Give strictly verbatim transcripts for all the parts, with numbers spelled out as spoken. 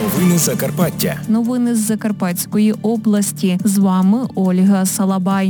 Новини Закарпаття. Новини з Закарпатської області. З вами Ольга Салабай.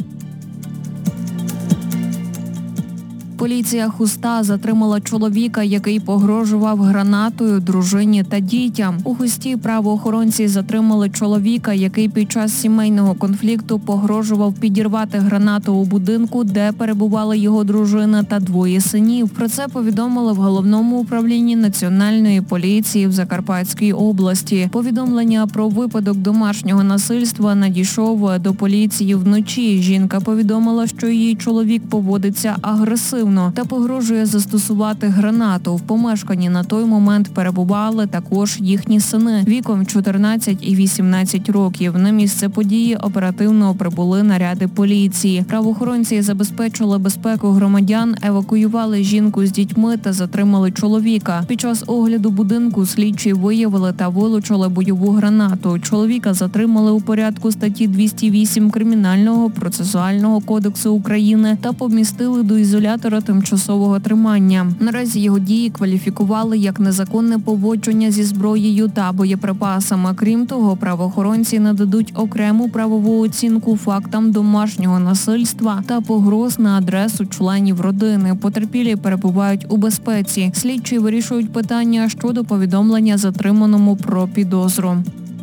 Поліція Хуста затримала чоловіка, який погрожував гранатою дружині та дітям. У Хусті правоохоронці затримали чоловіка, який під час сімейного конфлікту погрожував підірвати гранату у будинку, де перебували його дружина та двоє синів. Про це повідомили в Головному управлінні Національної поліції в Закарпатській області. Повідомлення про випадок домашнього насильства надійшов до поліції вночі. Жінка повідомила, що її чоловік поводиться агресивно та погрожує застосувати гранату. В помешканні на той момент перебували також їхні сини віком чотирнадцять і вісімнадцять років. На місце події оперативно прибули наряди поліції. Правоохоронці забезпечили безпеку громадян, евакуювали жінку з дітьми та затримали чоловіка. Під час огляду будинку слідчі виявили та вилучили бойову гранату. Чоловіка затримали у порядку статті двісті вісім Кримінального процесуального кодексу України та помістили до ізолятора тимчасового тримання. Наразі його дії кваліфікували як незаконне поводження зі зброєю та боєприпасами. Крім того, правоохоронці нададуть окрему правову оцінку фактам домашнього насильства та погроз на адресу членів родини. Потерпілі перебувають у безпеці. Слідчі вирішують питання щодо повідомлення затриманому про підозру.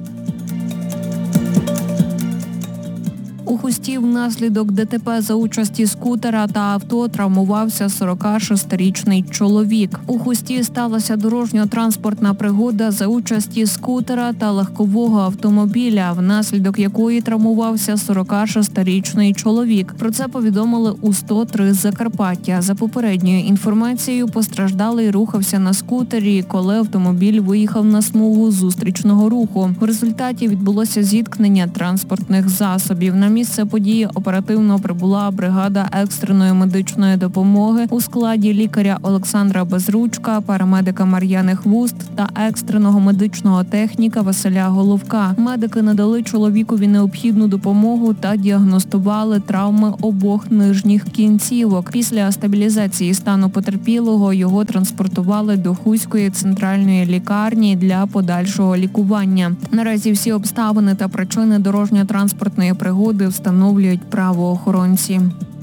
У Хусті внаслідок ДТП за участі скутера та авто травмувався сорокашестирічний чоловік. У Хусті сталася дорожньо-транспортна пригода за участі скутера та легкового автомобіля, внаслідок якої травмувався сорокашестирічний чоловік. Про це повідомили у сто три Закарпаття. За попередньою інформацією, постраждалий рухався на скутері, коли автомобіль виїхав на смугу зустрічного руху. В результаті відбулося зіткнення транспортних засобів. На місце події оперативно прибула бригада екстреної медичної допомоги у складі лікаря Олександра Безручка, парамедика Мар'яни Хвуст та екстреного медичного техніка Василя Головка. Медики надали чоловікові необхідну допомогу та діагностували травми обох нижніх кінцівок. Після стабілізації стану потерпілого його транспортували до Хуської центральної лікарні для подальшого лікування. Наразі всі обставини та причини дорожньо-транспортної пригоди встановлюють правоохоронці.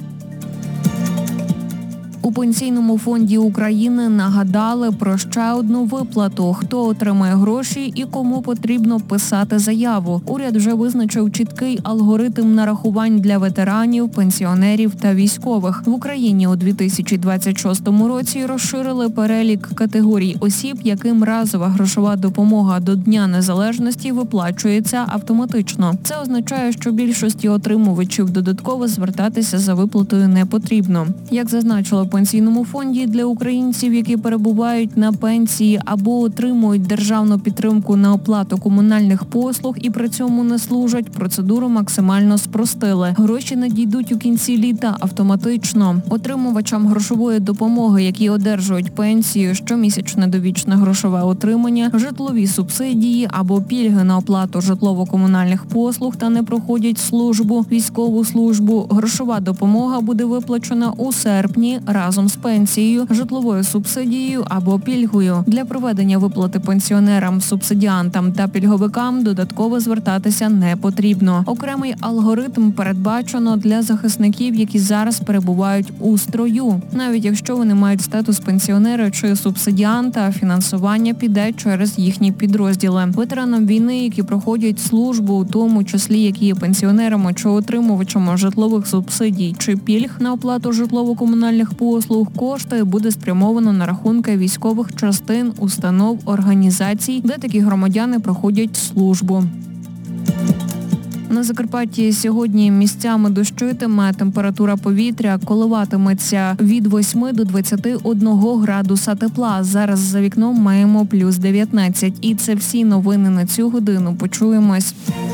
У Пенсійному фонді України нагадали про ще одну виплату. Хто отримає гроші і кому потрібно писати заяву. Уряд вже визначив чіткий алгоритм нарахувань для ветеранів, пенсіонерів та військових. В Україні у дві тисячі двадцять шостому році розширили перелік категорій осіб, яким разова грошова допомога до Дня Незалежності виплачується автоматично. Це означає, що більшості отримувачів додатково звертатися за виплатою не потрібно. Як зазначило в Пенсійному фонді, для українців, які перебувають на пенсії або отримують державну підтримку на оплату комунальних послуг і при цьому не служать, процедуру максимально спростили. Гроші надійдуть у кінці літа автоматично. Отримувачам грошової допомоги, які одержують пенсію, щомісячне довічне грошове отримання, житлові субсидії або пільги на оплату житлово-комунальних послуг та не проходять службу, військову службу, грошова допомога буде виплачена у серпні разом з пенсією, житловою субсидією або пільгою. Для проведення виплати пенсіонерам, субсидіантам та пільговикам додатково звертатися не потрібно. Окремий алгоритм передбачено для захисників, які зараз перебувають у строю. Навіть якщо вони мають статус пенсіонера чи субсидіанта, фінансування піде через їхні підрозділи. Ветеранам війни, які проходять службу, у тому числі які є пенсіонерами чи отримувачами житлових субсидій чи пільг на оплату житлово-комунальних послуг, кошти буде спрямовано на рахунки військових частин, установ, організацій, де такі громадяни проходять службу. На Закарпатті сьогодні місцями дощитиме, температура повітря коливатиметься від восьми до двадцяти одного градуса тепла. Зараз за вікном маємо плюс дев'ятнадцять. І це всі новини на цю годину. Почуємось.